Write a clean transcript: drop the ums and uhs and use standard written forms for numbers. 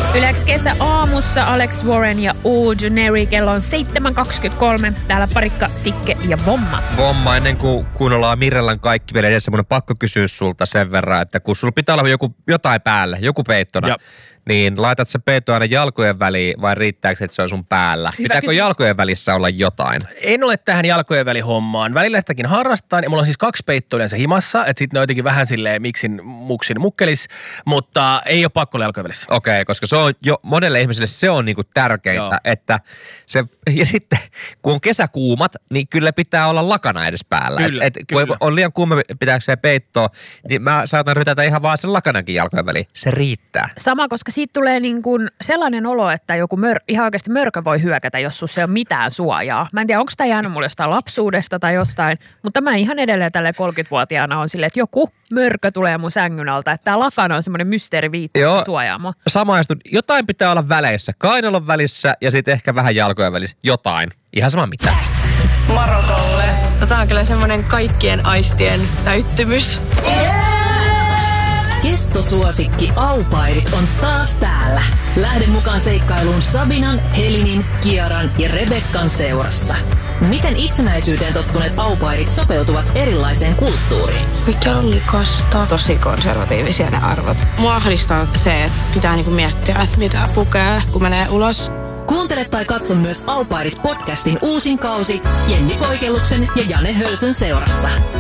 Yleensä kesä aamussa Alex Warren ja Ordinary. Kello on 7.23. Täällä Parikka, Sikke ja Vomma. Vomma, ennen kuin kuunnellaan Mirrellan kaikki vielä edessä, mun on pakko kysyä sulta sen verran, että kun sulla pitää olla jotain päällä, joku peittona, niin laitat sä peitto aina jalkojen väliin vai riittääkö, että se on sun päällä? Hyvä Pitääkö kysymys. Jalkojen välissä olla jotain? En ole tähän jalkojen välihommaan. Välillä sitäkin harrastan ja mulla on siis 2 peittoa yleensä himassa, että sitten ne on jotenkin vähän silleen muksin mukkelis, mutta ei ole pakko olla jalkojen välissä. Okei, koska se on jo monelle ihmiselle se on niinku tärkeintä, että se, ja sitten kun on kesäkuumat, niin kyllä pitää olla lakana edes päällä. Kyllä, kun on liian kuuma, pitääkö se peittoa, niin mä saatan rytätä ihan vaan sen lakanankin jalkojen väliin. Se riittää. Sama, koska siitä tulee niin kuin sellainen olo, että joku ihan oikeasti mörkö voi hyökätä, jos sussa ei ole mitään suojaa. Mä en tiedä, onko tämä jäänyt mulle jostain lapsuudesta tai jostain, mutta mä ihan edelleen tälle 30-vuotiaana on silleen, että joku mörkö tulee mun sängyn alta, että tämä lakana on semmoinen mysteeriviitta, joka suojaa mua. Samaistun. Jotain pitää olla väleissä. Kainalon välissä ja sitten ehkä vähän jalkojen välissä. Jotain. Ihan sama mitä. Marokolle. Tämä on kyllä semmoinen kaikkien aistien täyttymys. Kestosuosikki Aupairit on taas täällä. Lähde mukaan seikkailuun Sabinan, Helinin, Kiaran ja Rebekkan seurassa. Miten itsenäisyyteen tottuneet aupairit sopeutuvat erilaiseen kulttuuriin? Mikä on likasta? Tosi konservatiivisia ne arvot. Mua ahdistaa se, että pitää niinku miettiä, että mitä pukee, kun menee ulos. Kuuntele tai katso myös Aupairit podcastin uusin kausi Jenni Poikelluksen ja Jane Hölsön seurassa.